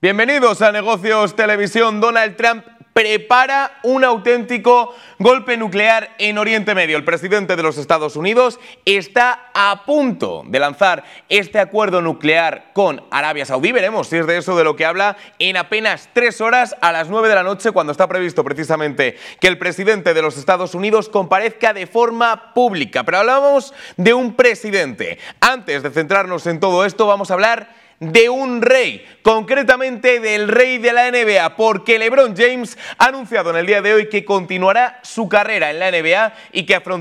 Bienvenidos a Negocios Televisión. Donald Trump prepara un auténtico golpe nuclear en Oriente Medio. El presidente de los Estados Unidos está a punto de lanzar este acuerdo nuclear con Arabia Saudí. Veremos si es de eso de lo que habla en apenas 3 horas, a las 9 de la noche, cuando está previsto precisamente que el presidente de los Estados Unidos comparezca de forma pública. Pero hablamos de un presidente. Antes de centrarnos en todo esto, vamos a hablar de un rey, concretamente del rey de la NBA, porque LeBron James ha anunciado en el día de hoy que continuará su carrera en la NBA y que afrontará